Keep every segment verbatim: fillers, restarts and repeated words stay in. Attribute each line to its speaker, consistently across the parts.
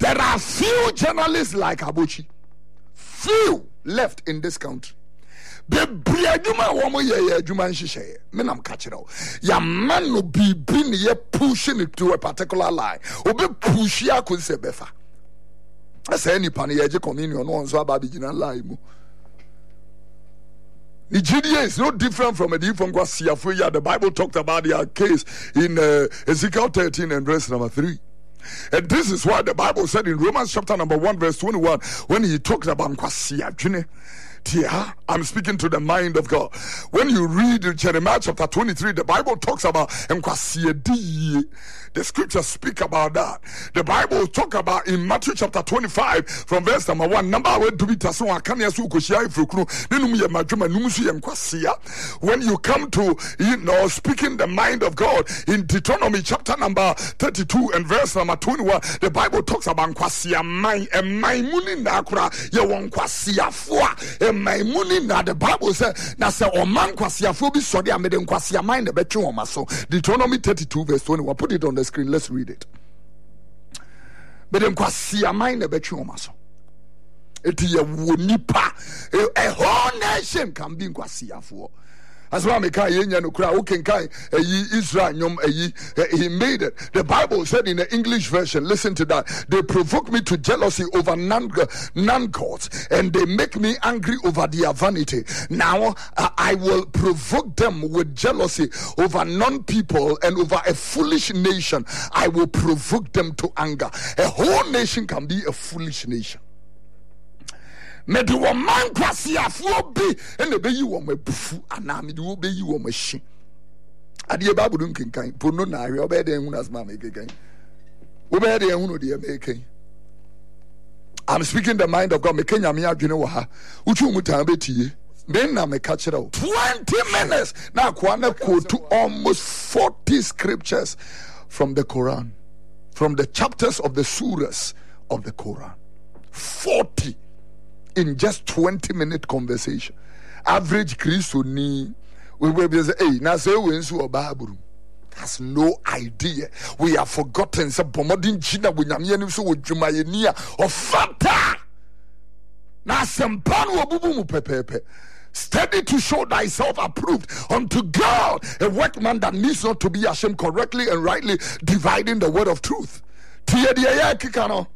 Speaker 1: There are few journalists like Abuchi. Few left in this country. Bebre adwuma wo ye ye adwuma nhihye me nam ka kire wo ya man no bibi ne ye pushing it to a particular line obe push ya ko se befa asa ni pan ye je communion no nso aba bigina line mu. Nigeria is no different from a different Kwasiafo. Yeah, the Bible talked about their case in uh, Ezekiel thirteen and verse number three. And this is why the Bible said in Romans chapter number one verse twenty-one, when he talked about Kwasiafo, I'm speaking to the mind of God. When you read Jeremiah chapter twenty-three, the Bible talks about Nkwasiedi. The scriptures speak about that. The Bible talk about in Matthew chapter twenty-five from verse number one. Number one to be taso akanya su koshia ifrukru. Nenum ye madwuma num su ye nkwasia. When you come to, you know, speaking the mind of God in Deuteronomy chapter number thirty-two and verse number twenty-one, the Bible talks about nkwasia man e man muni na akura ye won nkwasia foa. My money na the Bible says na say o man kwasiafo bi so de amede nkwasia man na betwe o maso. Deuteronomy thirty-two verse twenty-one. Put it on the screen, let's read it. But nkwasia man na betwe o maso. Eti ye wonipa a whole nation can be nkwasiafo. As well, me kai yenya no kura. Okay, kai Israel nyom he made it. The Bible said in the English version. Listen to that. They provoke me to jealousy over none none gods, and they make me angry over their vanity. Now uh, I will provoke them with jealousy over non people and over a foolish nation. I will provoke them to anger. A whole nation can be a foolish nation. Me do one man kwasiafo bi ene be yi wo mabufu ana me do be yi wo mashi ade Bible dun kenkan pono na ahwe obe de hu as ma me kenkan obe de hu no de me kenkan. I'm speaking the mind of God. Me kenya me adwene wo ha uchu mu tan betie me na me ka kire wo twenty minutes na kwa na quote almost forty scriptures from the Quran, from the chapters of the surahs of the Quran. forty in just twenty minute conversation. Average Christo ni we will be say, hey, na say we nso Bible. Has no idea. We have forgotten some pomodin china we nyame ni so wodwuma ye ni a ofata. Na sempa no obubu mu pepepe. Study to show thyself approved unto God, a workman that needs not to be ashamed, correctly and rightly dividing the word of truth. Tie dia ya kikano.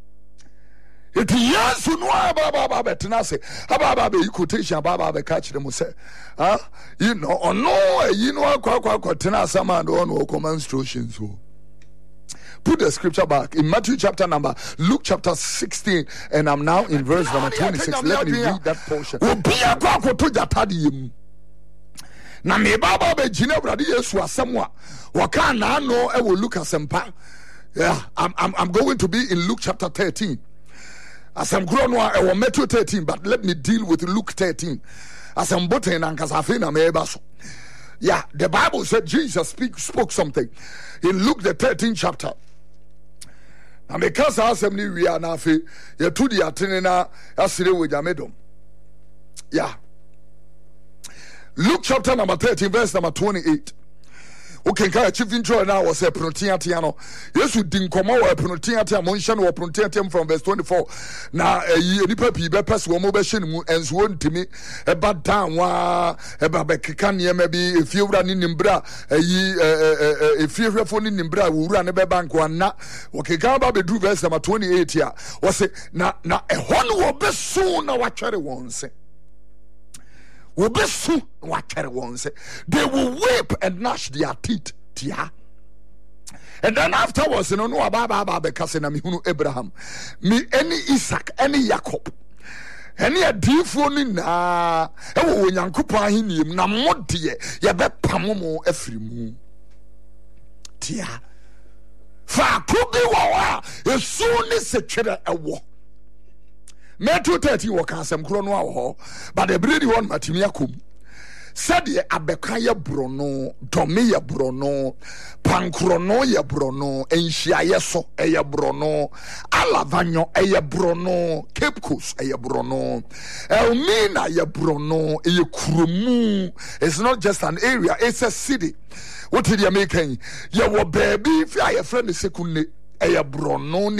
Speaker 1: It yes no ababa betina say ababa be quotation ababa be catch them say ah you know or no you know akwa akwa kwatena sama do no command instructions. So put the scripture back in Matthew chapter number Luke chapter sixteen, and I'm now in verse number twenty-six. Let me read that portion. Obi akwa akoto jatade yem na me baba be gina brade Yesu asemwa waka na no e wo Luke asempa. Yeah, I'm I'm I'm going to be in Luke chapter thirteen. As I'm grown I was Matthew thirteen, but let me deal with Luke thirteen. As I'm button and Casafina Mebaso. Yeah, the Bible said Jesus speak, spoke something in Luke the thirteenth chapter. And because I asked me, we are now for you to the Atenina, Asire with Yamedom. Yeah. Luke chapter number thirteen, verse number twenty-eight. Okay, can chief intro now was a protein. Yes, we didn't come over a protein mention or protein from verse twenty-four. Now, a nipa be pass one mobile and sworn to me about down wa about Bekania maybe if you run in Bra, a ye if you're phone in Bra, we run a bank one na. Okay, Gaba be do verse number twenty-eight here. Was it now now a one will be soon now what cherry won't say. Will be soon what carry one say. They will weep and gnash their teeth. Tia. And then afterwards, you know, no ababa because na mihunu Abraham, me any Isaac, any Jacob, any a dear phone na ewo Nyankopon ahinim na modie ye be pamomo efrimu. Tia. Fa kubi wawa esu ni se twere ewo. Matthew thirty waka asem kro no awo but the breed one matimia kum said ye abeka ye brono dome ye brono pankrono ye brono enhia ye so ye brono alavanyo ye brono Cape Coast ye brono Elmina ye brono ye kurumu. It's not just an area, it's a city. What did you make? Ye wo baby fi aye friend sekunne ye brono